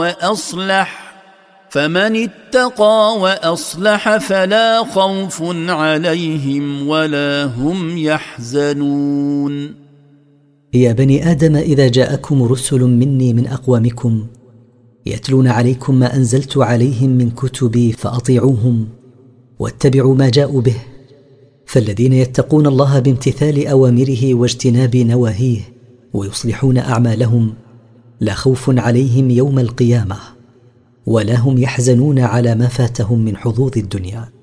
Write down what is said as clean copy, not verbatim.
وأصلح فمن اتقى وأصلح فلا خوف عليهم ولا هم يحزنون. يا بني آدم، إذا جاءكم رسل مني من أقوامكم يتلون عليكم ما أنزلت عليهم من كتبي فأطيعوهم واتبعوا ما جاءوا به، فالذين يتقون الله بامتثال أوامره واجتناب نواهيه ويصلحون أعمالهم لا خوف عليهم يوم القيامة ولا هم يحزنون على ما فاتهم من حظوظ الدنيا.